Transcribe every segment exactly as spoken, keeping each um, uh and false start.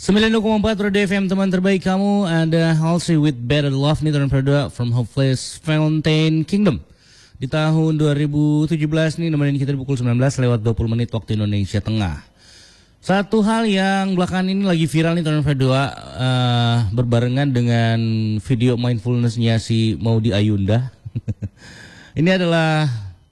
sembilan puluh koma empat Radio F M, teman terbaik kamu. Ada Halsey with Better Love nih, tahun kedua from Hopeless Fountain Kingdom. Di tahun dua ribu tujuh belas nih, nemenin kita di pukul sembilan belas lewat dua puluh menit waktu Indonesia Tengah. Satu hal yang belakangan ini lagi viral nih tahun kedua, uh, berbarengan dengan video mindfulness-nya si Maudy Ayunda. Ini adalah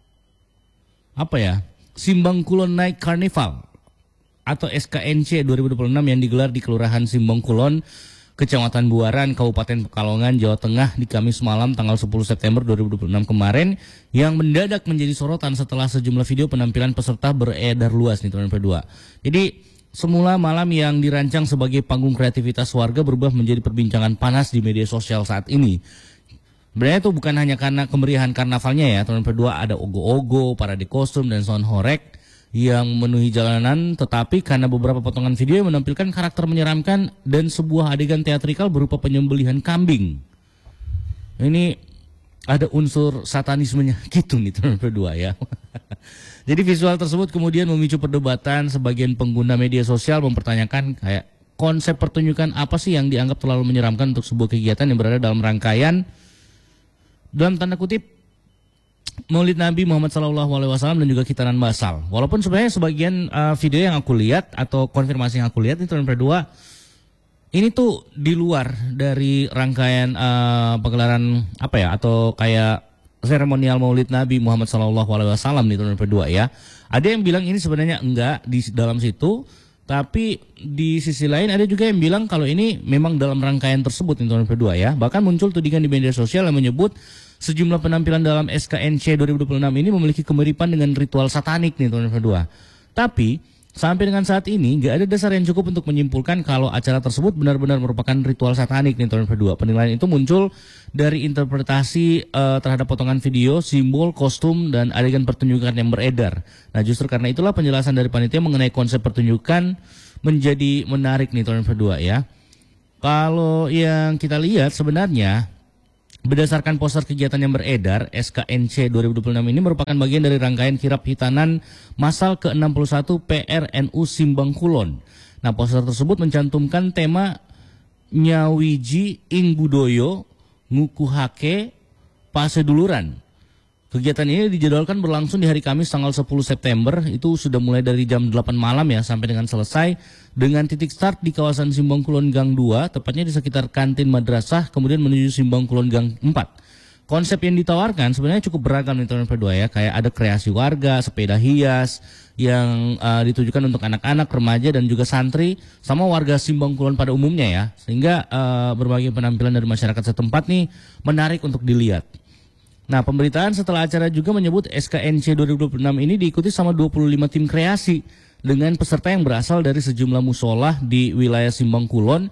apa ya? Simbang Kulon Night Carnival atau S K N C dua ribu dua puluh enam yang digelar di Kelurahan Simbang Kulon, Kecamatan Buaran, Kabupaten Pekalongan, Jawa Tengah di Kamis malam tanggal sepuluh September dua ribu dua puluh enam kemarin, yang mendadak menjadi sorotan setelah sejumlah video penampilan peserta beredar luas nih tahun kedua. Jadi semula malam yang dirancang sebagai panggung kreativitas warga berubah menjadi perbincangan panas di media sosial saat ini. Sebenarnya itu bukan hanya karena kemeriahan karnavalnya ya, tahun kedua ada ogo-ogo, parade kostum dan sound horeg yang memenuhi jalanan, tetapi karena beberapa potongan video yang menampilkan karakter menyeramkan dan sebuah adegan teatrikal berupa penyembelihan kambing. Ini ada unsur satanismenya gitu nih tahun kedua ya. Jadi visual tersebut kemudian memicu perdebatan. Sebagian pengguna media sosial mempertanyakan kayak konsep pertunjukan apa sih yang dianggap terlalu menyeramkan untuk sebuah kegiatan yang berada dalam rangkaian dalam tanda kutip Maulid Nabi Muhammad Sallallahu Alaihi Wasallam dan juga khitanan masal. Walaupun sebenarnya sebagian uh, video yang aku lihat atau konfirmasi yang aku lihat itu tahun kedua ini tuh di luar dari rangkaian uh, pegelaran apa ya, atau kayak seremonial Maulid Nabi Muhammad Sallallahu Alaihi Wasallam di tahun kedua ya. Ada yang bilang ini sebenarnya enggak di dalam situ, tapi di sisi lain ada juga yang bilang kalau ini memang dalam rangkaian tersebut di tahun kedua ya. Bahkan muncul tudingan di media sosial yang menyebut sejumlah penampilan dalam S K N C dua ribu dua puluh enam ini memiliki kemiripan dengan ritual satanik nih tahun kedua. Tapi sampai dengan saat ini nggak ada dasar yang cukup untuk menyimpulkan kalau acara tersebut benar-benar merupakan ritual satanik nih tahun kedua. Penilaian itu muncul dari interpretasi uh, terhadap potongan video, simbol, kostum, dan adegan pertunjukan yang beredar. Nah justru karena itulah penjelasan dari panitia mengenai konsep pertunjukan menjadi menarik nih tahun kedua ya. Kalau yang kita lihat sebenarnya berdasarkan poster kegiatan yang beredar, S K N C dua ribu dua puluh enam ini merupakan bagian dari rangkaian kirap hitanan masal ke enam puluh satu P R N U Simbang Kulon. Nah, poster tersebut mencantumkan tema Nyawiji ing Budoyo Ngukuhake Paseduluran. Kegiatan ini dijadwalkan berlangsung di hari Kamis tanggal sepuluh September, itu sudah mulai dari jam delapan malam ya sampai dengan selesai, dengan titik start di kawasan Simbang Kulon Gang dua, tepatnya di sekitar kantin madrasah, kemudian menuju Simbang Kulon Gang empat. Konsep yang ditawarkan sebenarnya cukup beragam di tahun kedua ya, kayak ada kreasi warga, sepeda hias yang uh, ditujukan untuk anak-anak, remaja dan juga santri sama warga Simbang Kulon pada umumnya ya, sehingga uh, berbagai penampilan dari masyarakat setempat nih menarik untuk dilihat. Nah, pemberitaan setelah acara juga menyebut S K N C dua ribu dua puluh enam ini diikuti sama dua puluh lima tim kreasi dengan peserta yang berasal dari sejumlah musola di wilayah Simbang Kulon.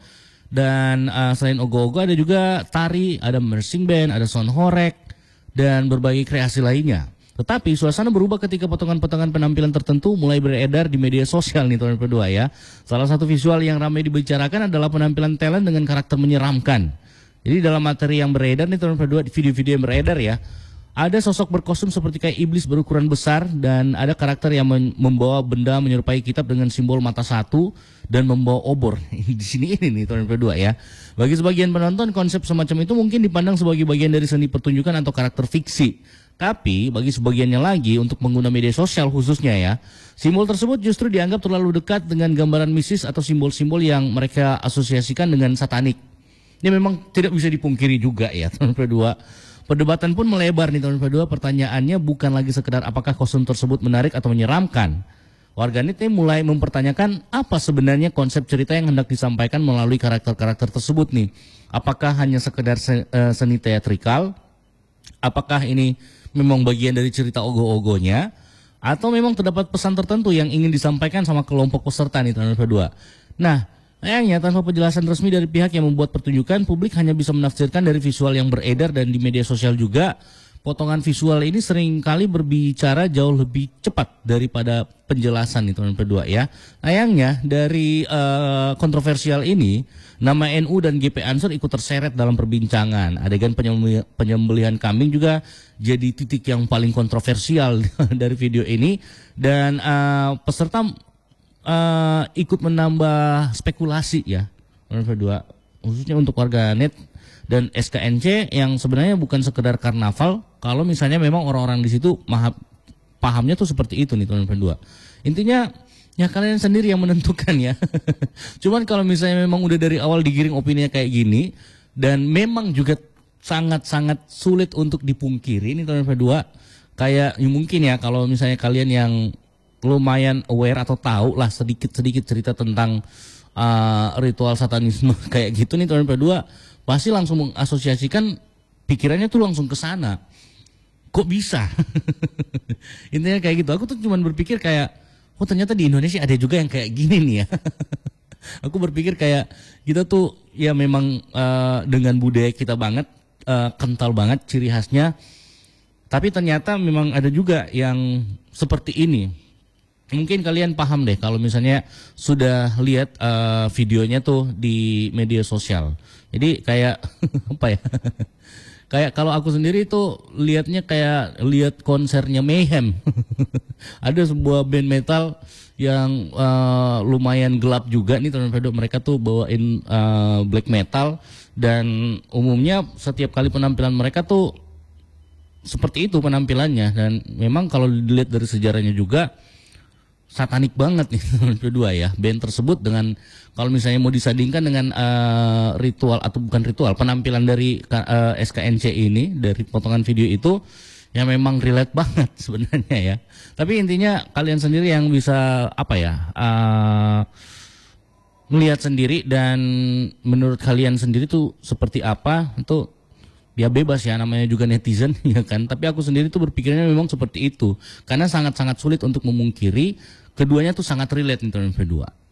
Dan uh, selain ogo-ogo ada juga tari, ada marching band, ada sound horeg, dan berbagai kreasi lainnya. Tetapi suasana berubah ketika potongan-potongan penampilan tertentu mulai beredar di media sosial nih tahun kedua ya. Salah satu visual yang ramai dibicarakan adalah penampilan talent dengan karakter menyeramkan. Jadi dalam materi yang beredar nih tahun kedua, video-video yang beredar ya, ada sosok berkostum seperti kayak iblis berukuran besar, dan ada karakter yang membawa benda menyerupai kitab dengan simbol mata satu dan membawa obor. Di sini ini nih tahun kedua ya. Bagi sebagian penonton, konsep semacam itu mungkin dipandang sebagai bagian dari seni pertunjukan atau karakter fiksi. Tapi bagi sebagiannya lagi, untuk pengguna media sosial khususnya ya, simbol tersebut justru dianggap terlalu dekat dengan gambaran mistis atau simbol-simbol yang mereka asosiasikan dengan satanik. Ini memang tidak bisa dipungkiri juga ya tahun kedua. Perdebatan pun melebar nih tahun kedua. Pertanyaannya bukan lagi sekedar apakah kostum tersebut menarik atau menyeramkan. Warganet ini mulai mempertanyakan apa sebenarnya konsep cerita yang hendak disampaikan melalui karakter-karakter tersebut nih. Apakah hanya sekedar seni teatrikal? Apakah ini memang bagian dari cerita ogo-ogonya? Atau memang terdapat pesan tertentu yang ingin disampaikan sama kelompok peserta nih tahun kedua. Nah, sayangnya tanpa penjelasan resmi dari pihak yang membuat pertunjukan, publik hanya bisa menafsirkan dari visual yang beredar, dan di media sosial juga potongan visual ini seringkali berbicara jauh lebih cepat daripada penjelasan di tahun kedua ya. Sayangnya dari uh, kontroversial ini, nama N U dan G P Ansor ikut terseret dalam perbincangan. Adegan penyembelihan kambing juga jadi titik yang paling kontroversial dari video ini, dan uh, peserta uh, ikut menambah spekulasi ya dua khususnya untuk warganet dan S K N C yang sebenarnya bukan sekedar karnaval kalau misalnya memang orang-orang di situ maha, pahamnya tuh seperti itu nih teman-teman dua. Intinya ya kalian sendiri yang menentukan ya. Cuman kalau misalnya memang udah dari awal digiring opininya kayak gini dan memang juga sangat-sangat sulit untuk dipungkiri nih teman-teman dua. Kayak ya mungkin ya kalau misalnya kalian yang lumayan aware atau tahu lah sedikit-sedikit cerita tentang uh, ritual satanisme kayak gitu nih teman-teman dua pasti langsung mengasosiasikan pikirannya tuh langsung ke sana. Kok bisa? Intinya kayak gitu. Aku tuh cuman berpikir kayak, oh ternyata di Indonesia ada juga yang kayak gini nih ya. Aku berpikir kayak kita tuh ya memang uh, dengan budaya kita banget, uh, kental banget ciri khasnya. Tapi ternyata memang ada juga yang seperti ini. Mungkin kalian paham deh kalau misalnya sudah lihat uh, videonya tuh di media sosial. Jadi kayak apa ya? Kayak kalau aku sendiri tuh lihatnya kayak lihat konsernya Mayhem. Ada sebuah band metal yang uh, lumayan gelap juga nih teman-teman. Mereka tuh bawain uh, black metal dan umumnya setiap kali penampilan mereka tuh seperti itu penampilannya dan memang kalau dilihat dari sejarahnya juga satanik banget nih kedua ya band tersebut dengan kalau misalnya mau disandingkan dengan uh, ritual atau bukan ritual penampilan dari uh, S K N C ini dari potongan video itu ya memang relate banget sebenarnya ya tapi intinya kalian sendiri yang bisa apa ya uh, melihat sendiri dan menurut kalian sendiri tuh seperti apa itu ya bebas ya namanya juga netizen ya kan tapi aku sendiri tuh berpikirnya memang seperti itu karena sangat-sangat sulit untuk memungkiri keduanya tuh sangat relate nih teman-teman dua.